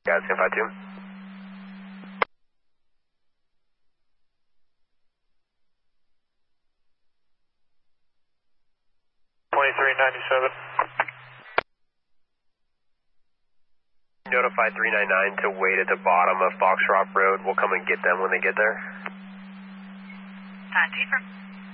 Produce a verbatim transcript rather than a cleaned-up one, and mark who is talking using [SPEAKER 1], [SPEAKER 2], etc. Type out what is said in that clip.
[SPEAKER 1] Yeah, San five two.
[SPEAKER 2] twenty-three ninety-seven.
[SPEAKER 1] Notify three nine nine to wait at the bottom of Foxtrot Road. We'll come and get them when they get there.
[SPEAKER 3] Time,